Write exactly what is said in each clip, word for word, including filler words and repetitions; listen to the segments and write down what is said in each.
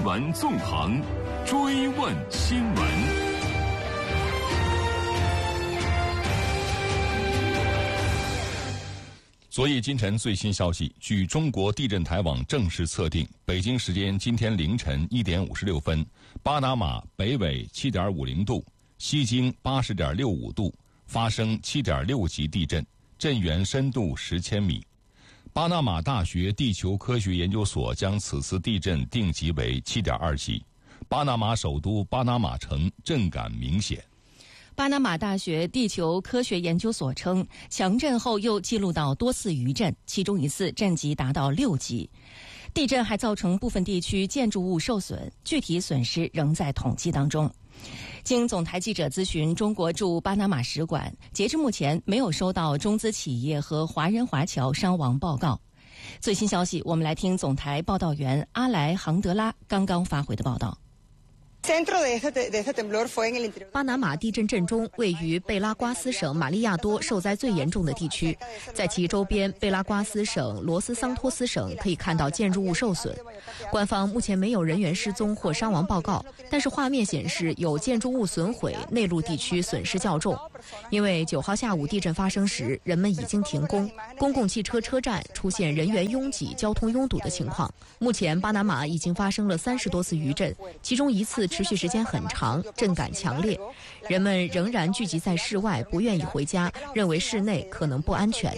闻纵横，追问新闻。昨夜今晨最新消息，据中国地震台网正式测定，北京时间今天凌晨一点五十六分，巴拿马北纬七点五零度，西经八十点六五度，发生七点六级地震，震源深度十千米。巴拿马大学地球科学研究所将此次地震定级为七点二级。巴拿马首都巴拿马城震感明显。 巴拿马大学地球科学研究所称，强震后又记录到多次余震，其中一次震级达到六级。地震还造成部分地区建筑物受损，具体损失仍在统计当中。经总台记者咨询中国驻巴拿马使馆，截至目前没有收到中资企业和华人华侨伤亡报告。最新消息，我们来听总台报道员阿莱杭德拉刚刚发回的报道。 巴拿马地震震中位于贝拉瓜斯省马利亚多受灾最严重的地区，在其周边贝拉瓜斯省、罗斯桑托斯省可以看到建筑物受损。官方目前没有人员失踪或伤亡报告，但是画面显示有建筑物损毁，内陆地区损失较重。因为九号下午地震发生时，人们已经停工，公共汽车车站出现人员拥挤、交通拥堵的情况。目前巴拿马已经发生了三十多次余震，其中一次持续时间很长，震感强烈，人们仍然聚集在室外，不愿意回家，认为室内可能不安全。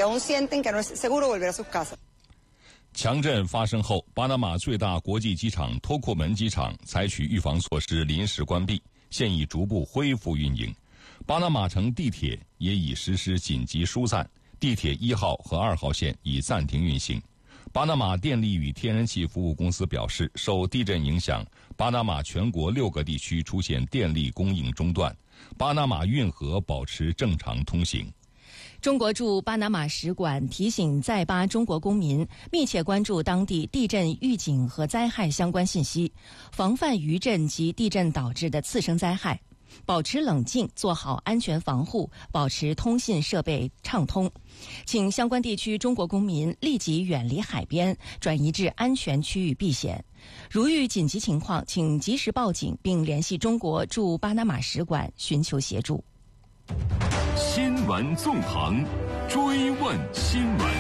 强震发生后，巴拿马最大国际机场托库门机场采取预防措施，临时关闭，现已逐步恢复运营。巴拿马城地铁也已实施紧急疏散，地铁一号和二号线已暂停运行。巴拿马电力与天然气服务公司表示，受地震影响，巴拿马全国六个地区出现电力供应中断，巴拿马运河保持正常通行。 中国驻巴拿马使馆提醒在巴中国公民密切关注当地地震预警和灾害相关信息，防范余震及地震导致的次生灾害，保持冷静，做好安全防护，保持通信设备畅通。请相关地区中国公民立即远离海边，转移至安全区域避险。如遇紧急情况，请及时报警，并联系中国驻巴拿马使馆寻求协助。 新闻纵横，追问新闻。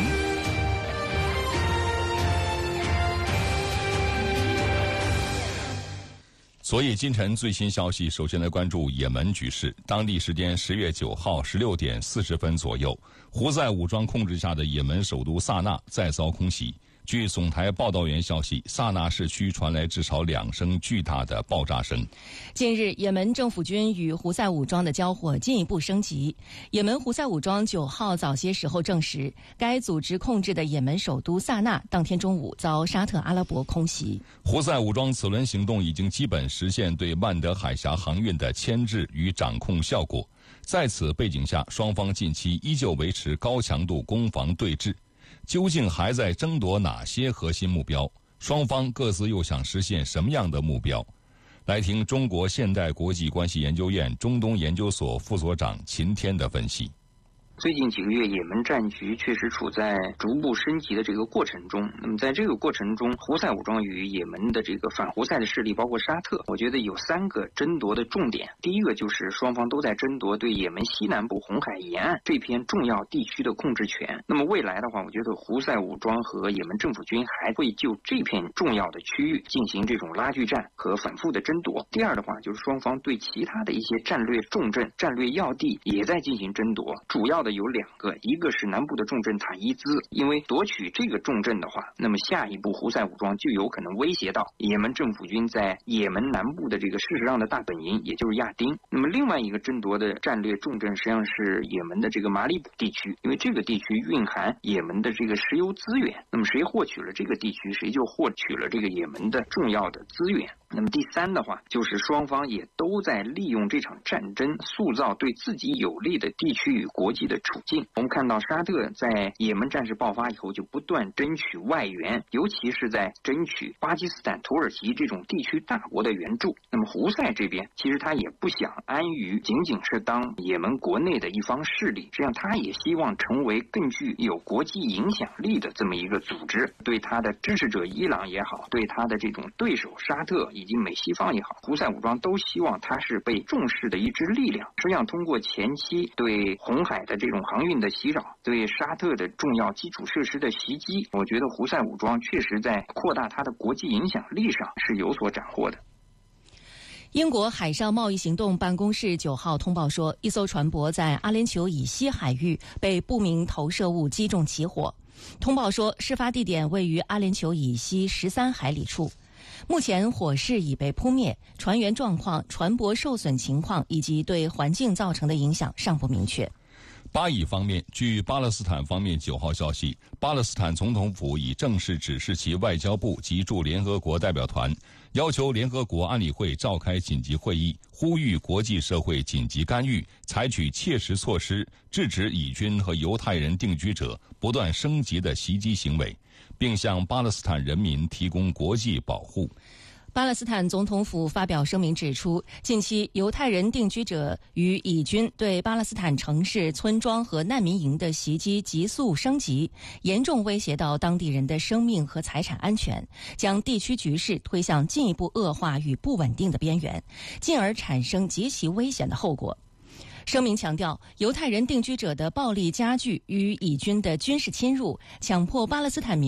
昨夜今晨最新消息，首先来关注也门局势。当地时间十月九号十六点四十分左右，胡塞武装控制下的也门首都萨那再遭空袭。据总台报道员消息，萨那市区传来至少两声巨大的爆炸声。 近日，也门政府军与胡塞武装的交火进一步升级。也门胡塞武装九号早些时候证实，该组织控制的也门首都萨那当天中午遭沙特阿拉伯空袭。 胡塞武装此轮行动已经基本实现对曼德海峡航运的牵制与掌控效果。在此背景下，双方近期依旧维持高强度攻防对峙。究竟还在争夺哪些核心目标？双方各自又想实现什么样的目标？来听中国现代国际关系研究院中东研究所副所长秦天的分析。 最近几个月，也门战局确实处在逐步升级的这个过程中。那么在这个过程中，胡塞武装与也门的这个反胡塞的势力，包括沙特，我觉得有三个争夺的重点。第一个就是双方都在争夺对也门西南部红海沿岸这片重要地区的控制权。那么未来的话，我觉得胡塞武装和也门政府军还会就这片重要的区域进行这种拉锯战和反复的争夺。第二的话，就是双方对其他的一些战略重镇、战略要地也在进行争夺。主要的有两个，一个是南部的重镇塔伊兹，因为夺取这个重镇的话，那么下一步胡塞武装就有可能威胁到也门政府军在也门南部的这个事实上的大本营，也就是亚丁。那么另外一个争夺的战略重镇实际上是也门的这个马里卜地区，因为这个地区蕴含也门的这个石油资源，那么谁获取了这个地区，谁就获取了这个也门的重要的资源。那么第三的话，就是双方也都在利用这场战争塑造对自己有利的地区与国际的处境。我们看到沙特在也门战事爆发以后，就不断争取外援，尤其是在争取巴基斯坦、土耳其这种地区大国的援助。那么胡塞这边其实他也不想安于仅仅是当也门国内的一方势力，实际上他也希望成为更具有国际影响力的这么一个组织。对他的支持者伊朗也好，对他的这种对手沙特以及美西方也好，胡塞武装都希望他是被重视的一支力量。实际上通过前期对红海的这种航运的袭扰，对沙特的重要基础设施的袭击，我觉得胡塞武装确实在扩大它的国际影响力上是有所斩获的。 英国海上贸易行动办公室九号通报说，一艘船舶在阿联酋以西海域被不明投射物击中起火。通报说，事发地点位于阿联酋以西十三海里处。目前火势已被扑灭，船员状况、船舶受损情况以及对环境造成的影响尚不明确。 巴以方面，据巴勒斯坦方面九号消息，巴勒斯坦总统府已正式指示其外交部及驻联合国代表团，要求联合国安理会召开紧急会议，呼吁国际社会紧急干预，采取切实措施，制止以军和犹太人定居者不断升级的袭击行为，并向巴勒斯坦人民提供国际保护。 巴勒斯坦总统府发表声明指出，近期犹太人定居者与以军对巴勒斯坦城市、村庄和难民营的袭击急速升级，严重威胁到当地人的生命和财产安全，将地区局势推向进一步恶化与不稳定的边缘，进而产生极其危险的后果。声明强调，犹太人定居者的暴力加剧与以军的军事侵入，强迫巴勒斯坦民